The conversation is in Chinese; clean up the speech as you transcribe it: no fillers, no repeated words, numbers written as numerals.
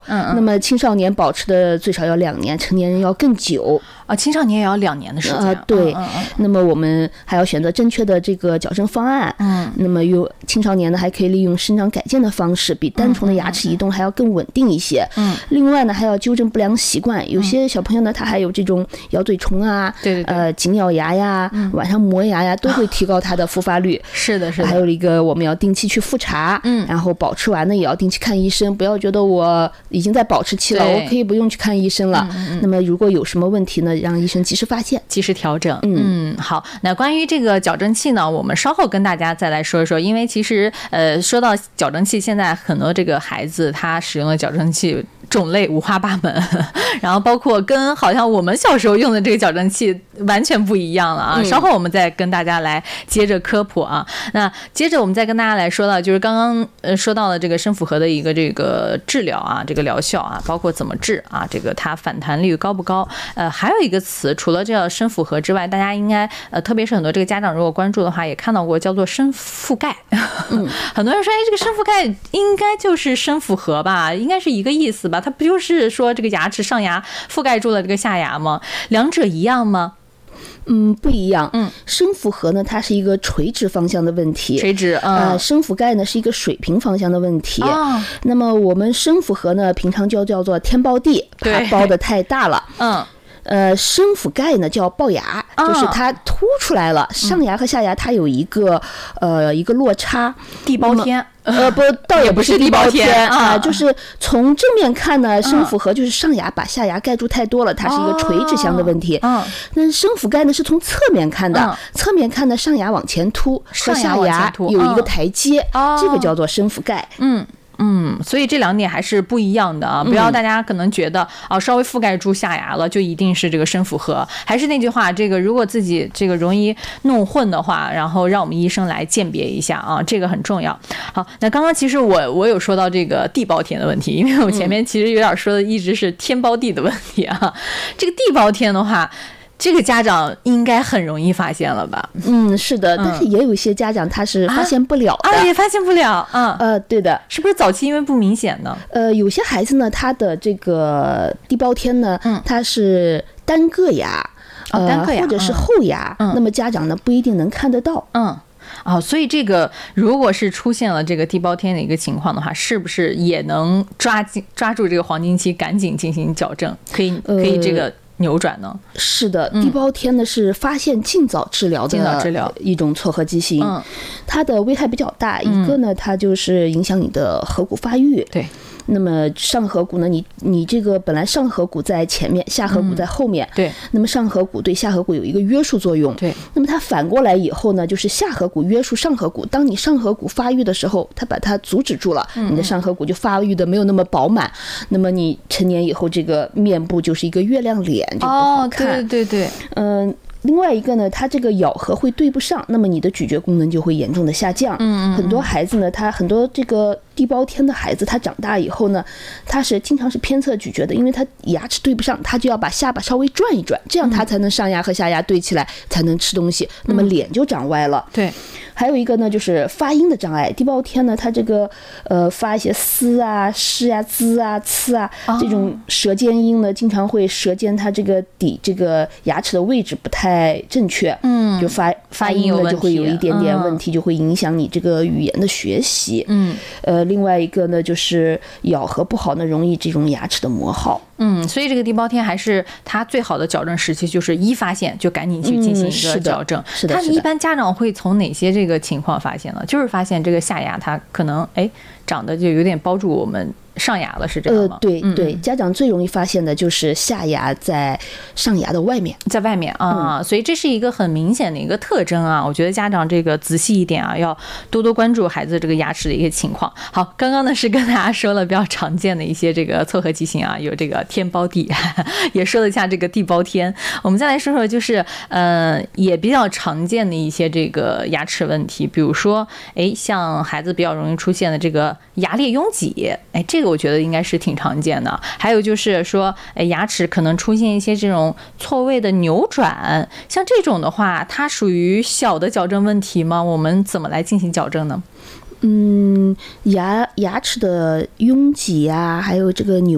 那么青少年保持的最少要2年，成年人要更久啊。青少年也要2年的时间。 对。那么我们还要选择正确的这个矫正方案。那么青少年呢，还可以利用生长改建的方式，比单重的牙齿移动还要更稳定一些。另外呢，还要纠正不良习惯。有些小朋友呢，他还有这种咬嘴虫啊，紧咬牙呀，晚上磨牙呀，都会提高他的复发率。 是的。 还有一个，我们要定期去复查。然后保持完呢，也要定期看医生，不要觉得我已经在保持期了，我可以不用去看医生了。那么如果有什么问题呢，让医生及时发现， 及时调整。好，那关于这个矫正器呢，我们稍后跟大家再来说一说，因为其实说到矫正器，现在很多这个孩子他使用的矫正器种类五花八门，然后包括跟好像我们小时候用的这个矫正器完全不一样了啊。稍后我们再跟大家来接着科普啊。那接着我们再跟大家来说到，就是刚刚说到了这个深复合的一个这个治疗啊，这个疗效啊，包括怎么治啊，这个它反弹率高不高？还有一个词，除了这个深复合之外，大家应该特别是很多这个家长如果关注的话，也看到过叫做深覆盖。很多人说，这个深覆盖应该就是深复合吧，应该是一个意思吧？它不就是说这个牙齿上牙覆盖住了这个下牙吗？两者一样吗？ 不一样。深复合呢，它是一个垂直方向的问题。 垂直。 深覆盖呢是一个水平方向的问题。那么我们深复合呢，平常就叫做天包地，它包的太大了。深覆盖呢叫龅牙，就是它凸出来了，上牙和下牙它有一个落差， 地包天。 不，倒也不是地包天啊， 就是从正面看呢，深复合就是上牙把下牙盖住太多了，它是一个垂直向的问题。那深覆盖呢是从侧面看的，侧面看呢上牙往前凸，和下牙有一个台阶，这个叫做深覆盖。 所以这2点还是不一样的啊！不要大家可能觉得稍微覆盖住下牙了就一定是这个深复合。还是那句话，这个如果自己这个容易弄混的话，然后让我们医生来鉴别一下啊，这个很重要。好，那刚刚其实我有说到这个地包天的问题，因为我前面其实有点说的一直是天包地的问题啊。这个地包天的话，这个家长应该很容易发现了吧？ 是的，但是也有一些家长他是发现不了的。 也发现不了。 对的。 是不是早期因为不明显呢？ 有些孩子呢，他的这个地包天呢，他是单个牙，或者是后牙，那么家长呢不一定能看得到。 所以这个如果是出现了这个地包天的一个情况的话，是不是也能抓住这个黄金期，赶紧进行矫正，可以这个扭转呢？ 是的，地包天呢是发现尽早治疗的一种错颌畸形，它的危害比较大。一个呢，它就是影响你的颌骨发育。 对。 那么上颌骨呢，你这个本来上颌骨在前面，下颌骨在后面。 对。 那么上颌骨对下颌骨有一个约束作用。 对。 那么它反过来以后呢，就是下颌骨约束上颌骨。当你上颌骨发育的时候，它把它阻止住了，你的上颌骨就发育的没有那么饱满。那么你成年以后，这个面部就是一个月亮脸，就不好看。 对。 另外一个呢，它这个咬合会对不上，那么你的咀嚼功能就会严重的下降。很多孩子呢，他很多这个地包天的孩子，他长大以后呢，他是经常是偏侧咀嚼的，因为他牙齿对不上，他就要把下巴稍微转一转，这样他才能上牙和下牙对起来，才能吃东西，那么脸就长歪了。 对。 还有一个呢，就是发音的障碍。地包天呢，它这个发一些嘶啊、诗啊、滋啊、呲啊这种舌尖音呢，经常会舌尖它这个这个牙齿的位置不太正确，就发音呢就会有一点点问题，就会影响你这个语言的学习。另外一个呢，就是咬合不好呢，容易这种牙齿的磨耗。 所以这个地包天还是它最好的矫正时期，就是一发现就赶紧去进行一个矫正。 是的。 它一般家长会从哪些这个情况发现呢？就是发现这个下牙它可能长得就有点包住我们上牙了，是这样吗？ 对，家长最容易发现的就是下牙在上牙的外面， 在外面啊，所以这是一个很明显的一个特征啊。我觉得家长这个仔细一点啊，要多多关注孩子这个牙齿的一个情况。好，刚刚呢是跟大家说了比较常见的一些这个错颌畸形啊，有这个天包地，也说了一下这个地包天。我们再来说说就是也比较常见的一些这个牙齿问题，比如说像孩子比较容易出现的这个牙列拥挤，这个我觉得应该是挺常见的。还有就是说，牙齿可能出现一些这种错位的扭转，像这种的话，它属于小的矫正问题吗？我们怎么来进行矫正呢？ 牙齿的拥挤啊，还有这个扭